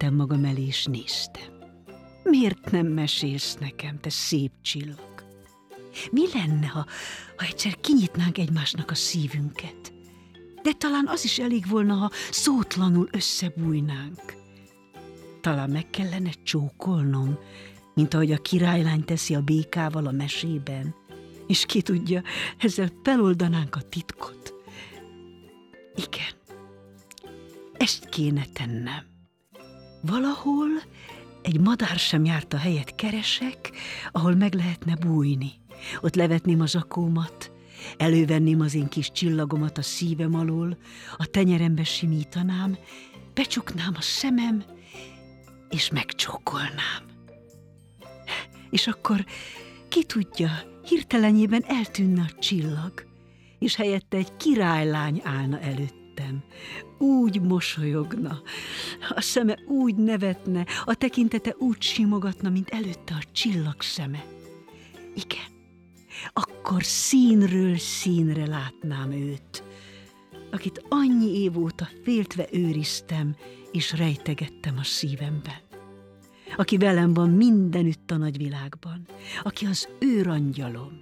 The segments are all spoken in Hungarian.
Leültem magam elé, és néztem. Miért nem mesélsz nekem, te szép csillag? Mi lenne, ha egyszer kinyitnánk egymásnak a szívünket? De talán az is elég volna, ha szótlanul összebújnánk. Talán meg kellene csókolnom, mint ahogy a királylány teszi a békával a mesében, és ki tudja, ezzel feloldanánk a titkot. Igen, ezt kéne tennem. Valahol egy madár sem járt a helyet keresek, ahol meg lehetne bújni. Ott levetném a zakómat, elővenném az én kis csillagomat a szívem alól, a tenyerembe simítanám, becsuknám a szemem, és megcsókolnám. És akkor, ki tudja, hirtelenjében eltűnne a csillag, és helyette egy királylány állna előttem. Úgy mosolyogna, a szeme úgy nevetne, a tekintete úgy simogatna, mint előtte a csillag szeme. Igen, akkor színről színre látnám őt, akit annyi év óta féltve őriztem, és rejtegettem a szívemben. Aki velem van mindenütt a nagyvilágban, aki az őrangyalom.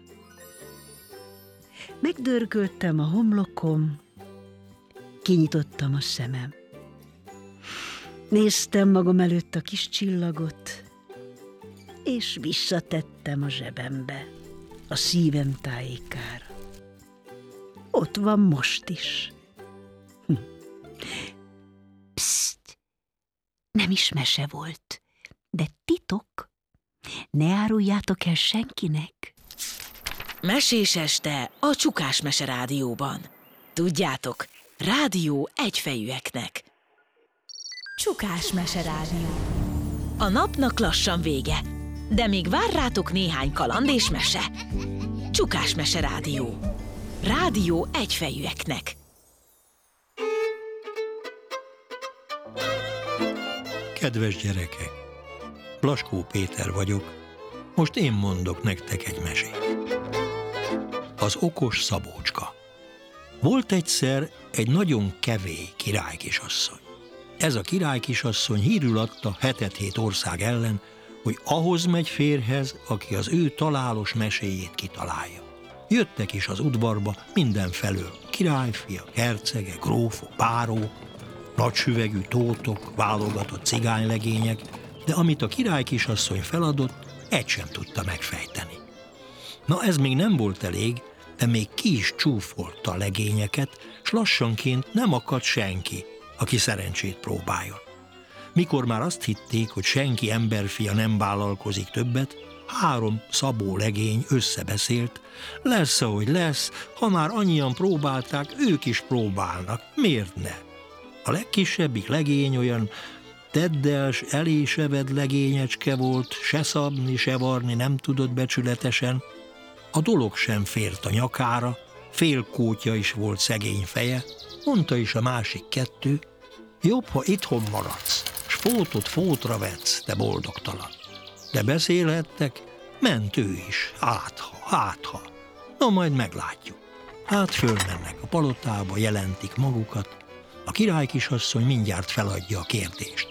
Megdörgöltem a homlokom, kinyitottam a szemem. Néztem magam előtt a kis csillagot, és visszatettem a zsebembe, a szívem tájékára. Ott van most is. Psst! Nem is mese volt, de titok. Ne áruljátok el senkinek. Mesés este a Csukás Mese Rádióban. Tudjátok, rádió egyfejűeknek. Csukás Mese Rádió. A napnak lassan vége, de még vár rátok néhány kaland és mese. Csukás Mese Rádió. Rádió egyfejűeknek. Kedves gyerekek, Blaskó Péter vagyok, most én mondok nektek egy mesét. Az okos Szabócska. Volt egyszer egy nagyon kevély királykisasszony. Ez a királykisasszony hírül adta 7 ország ellen, hogy ahhoz megy férjhez, aki az ő találos meséjét kitalálja. Jöttek is az udvarba mindenfelől királyfiak, hercegek, grófok, bárók, nagysüvegű tótok, válogatott cigánylegények, de amit a királykisasszony feladott, egy sem tudta megfejteni. Na ez még nem volt elég, de még ki is csúfolta a legényeket, s lassanként nem akadt senki, aki szerencsét próbáljon. Mikor már azt hitték, hogy senki emberfia nem vállalkozik többet, 3 szabó legény összebeszélt, lesz, ahogy lesz, ha már annyian próbálták, ők is próbálnak, miért ne? A legkisebbik legény olyan teddels, eléseved legényecske volt, se szabni, se varni nem tudott becsületesen. A dolog sem fért a nyakára, félkótya is volt szegény feje, mondta is a másik 2, jobb, ha itthon maradsz, s fótot fótra vetsz, te boldogtalan. De beszélhettek, ment ő is, hátha. No, majd meglátjuk. Hát fölmennek a palotába, jelentik magukat, a királykisasszony mindjárt feladja a kérdést.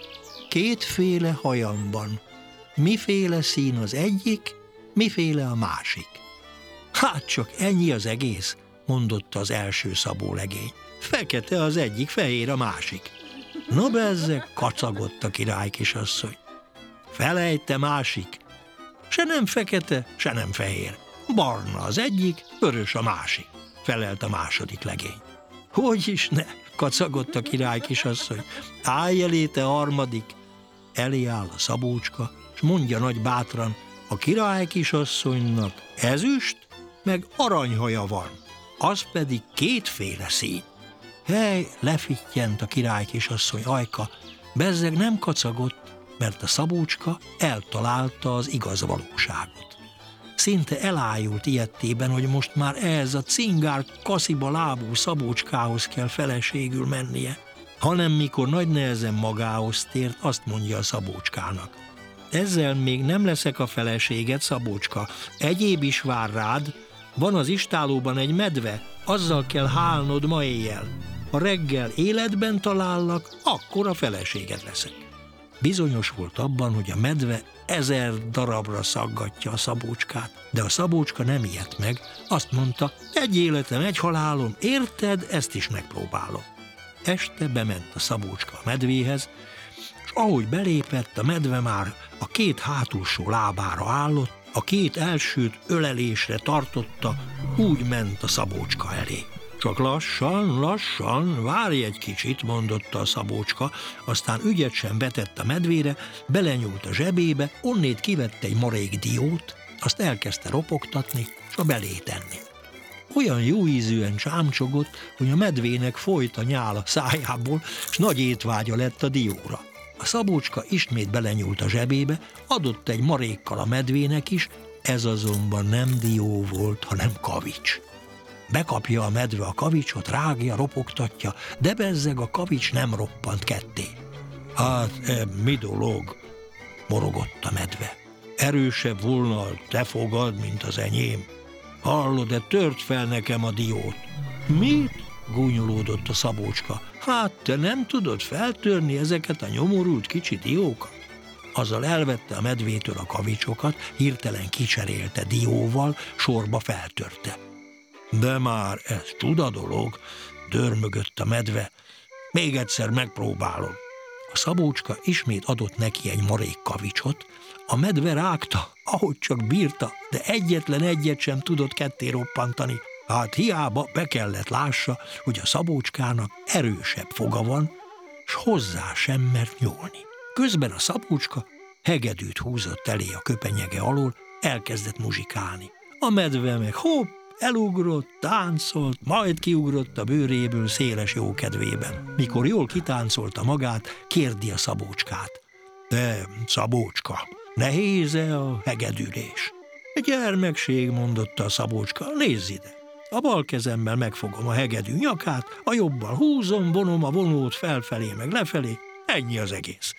2 hajam van, miféle szín az egyik, miféle a másik? Hát csak ennyi az egész, mondotta az első szabó legény. Fekete az egyik, fehér a másik. No bezzeg, kacagott a királykisasszony. Felejte másik. Se nem fekete, se nem fehér. Barna az egyik, vörös a másik, felelt a második legény. Hogy is ne, kacagott a királykisasszony. Állj elé, te harmadik. Elé áll a Szabócska, s mondja nagy bátran, a királykisasszonynak ezüst, meg aranyhaja van, az pedig 2 szín. Hely, lefittyent a királykisasszony ajka, bezzeg nem kacagott, mert a Szabócska eltalálta az igaz valóságot. Szinte elájult ilyettében, hogy most már ehhez a cingár kasziba lábú Szabócskához kell feleségül mennie, hanem mikor nagy nehezen magához tért, azt mondja a Szabócskának. Ezzel még nem leszek a feleséged, Szabócska, egyéb is vár rád, van az istállóban egy medve, azzal kell hálnod ma éjjel. Ha reggel életben talállak, akkor a feleséged leszek. Bizonyos volt abban, hogy a medve 1000 darabra szaggatja a szabócskát, de a szabócska nem ijedt meg, azt mondta, egy életem, egy halálom, érted, ezt is megpróbálom. Este bement a szabócska a medvéhez, és ahogy belépett, a medve már a 2 hátulsó lábára állott, a 2 elsőt ölelésre tartotta, úgy ment a szabócska elé. Csak lassan, lassan, várj egy kicsit, mondotta a szabócska, aztán ügyet sem vetett a medvére, belenyúlt a zsebébe, onnét kivette egy marék diót, azt elkezdte ropogtatni, és a belé tenni. Olyan jó ízűen csámcsogott, hogy a medvének folyt a nyál a szájából, és nagy étvágya lett a dióra. A szabócska ismét belenyúlt a zsebébe, adott egy marékkal a medvének is, ez azonban nem dió volt, hanem kavics. Bekapja a medve a kavicsot, rágja, ropogtatja, de bezzeg a kavics nem roppant ketté. Hát, mi dolog? Morogott a medve. Erősebb volna, te fogad, mint az enyém. Hallod-e, tört fel nekem a diót. Mit? Gúnyolódott a szabócska. Hát, te nem tudod feltörni ezeket a nyomorult kicsi diókat? Azzal elvette a medvétől a kavicsokat, hirtelen kicserélte dióval, sorba feltörte. De már ez csuda dolog, dörmögött a medve. Még egyszer megpróbálom. A szabócska ismét adott neki egy marék kavicsot, a medve rágta, ahogy csak bírta, de egyetlen egyet sem tudott ketté roppantani. Hát hiába be kellett lássa, hogy a szabócskának erősebb foga van, s hozzá sem mert nyúlni. Közben a szabócska hegedűt húzott elé a köpenyege alól, elkezdett muzsikálni. A medve meg hopp, elugrott, táncolt, majd kiugrott a bőréből széles jókedvében. Mikor jól kitáncolta magát, kérdi a szabócskát. Te, szabócska, nehéz-e a hegedülés? Gyermekség, mondotta a szabócska, nézz ide. A bal kezemmel megfogom a hegedű nyakát, a jobbal húzom, vonom a vonót felfelé meg lefelé, ennyi az egész.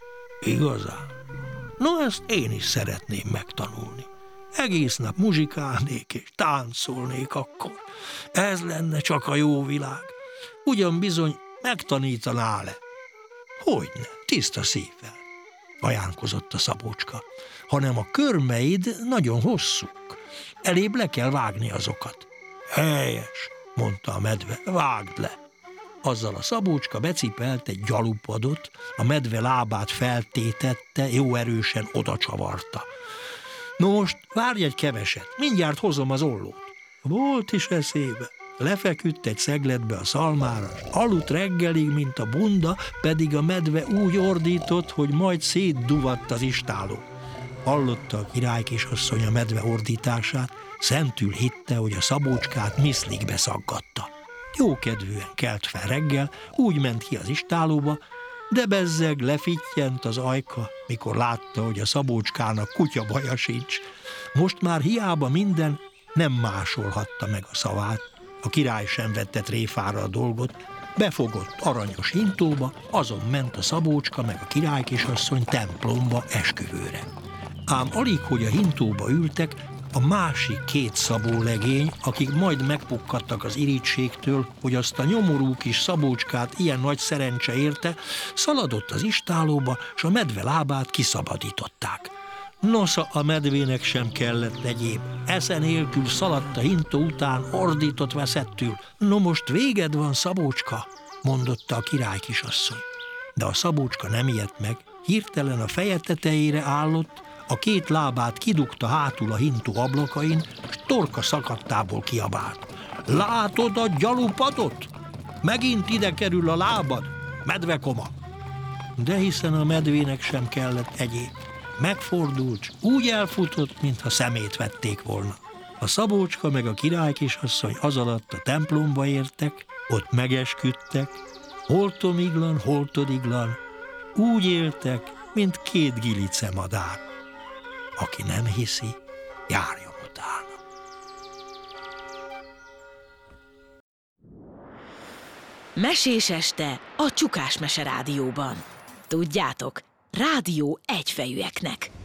Igazán? No, ezt én is szeretném megtanulni. Egész nap muzsikálnék és táncolnék akkor. Ez lenne csak a jó világ. Ugyan bizony megtanítanál-e? Hogyne, tiszta szívvel, ajánkozott a szabócska, hanem a körmeid nagyon hosszúk. Elébb le kell vágni azokat. Helyes, mondta a medve, vágd le. Azzal a szabócska becipelt egy gyalupadot, a medve lábát feltétette, jó erősen oda csavarta. No most várj egy keveset, mindjárt hozom az ollót. Volt is eszébe. Lefeküdt egy szegletbe a szalmára, aludt reggelig, mint a bunda, pedig a medve úgy ordított, hogy majd szétduvadt az istáló. Hallotta a király kisasszony a medve ordítását, szentül hitte, hogy a szabócskát miszlikbe szaggatta. Jókedvűen kelt fel reggel, úgy ment ki az istálóba, de bezzeg lefittyent az ajka, mikor látta, hogy a szabócskának kutyabaja sincs. Most már hiába minden, nem másolhatta meg a szavát. A király sem vette tréfára a dolgot, befogott aranyos hintóba, azon ment a szabócska meg a királykisasszony templomba esküvőre. Ám alig, hogy a hintóba ültek, a másik 2 szabólegény, akik majd megpukkadtak az irítségtől, hogy azt a nyomorú kis szabócskát ilyen nagy szerencse érte, szaladott az istálóba, s a medve lábát kiszabadították. Nosza, a medvének sem kellett egyéb. Esze nélkül szaladt a hintó után, ordított veszettül. No most véged van, szabócska, mondotta a király kisasszony. De a szabócska nem ijedt meg, hirtelen a feje tetejére állott, a 2 lábát kidugta hátul a hintó ablakain, s torka szakadtából kiabált. Látod a gyalupadot? Megint ide kerül a lábad, medvekoma! De hiszen a medvének sem kellett egyéb. Megfordult, s úgy elfutott, mintha szemét vették volna. A szabócska meg a királykisasszony azalatt a templomba értek, ott megesküdtek, holtomiglan, holtodiglan, úgy éltek, mint 2 gilice madár. Aki nem hiszi, járjon utána. Mesés este a Csukás Mese Rádióban. Tudjátok, rádió egyfejűeknek.